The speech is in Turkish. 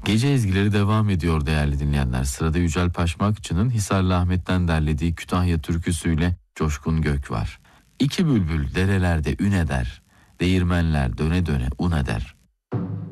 Gece ezgileri devam ediyor değerli dinleyenler. Sırada Yücel Paşmakçı'nın Hisarlı Ahmet'ten derlediği Kütahya türküsüyle Coşkun Gök var. İki bülbül derelerde ün eder, değirmenler döne döne un eder.